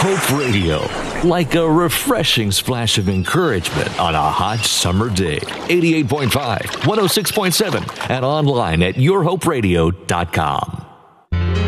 Hope Radio, like a refreshing splash of encouragement on a hot summer day. 88.5, 106.7, and online at yourhoperadio.com.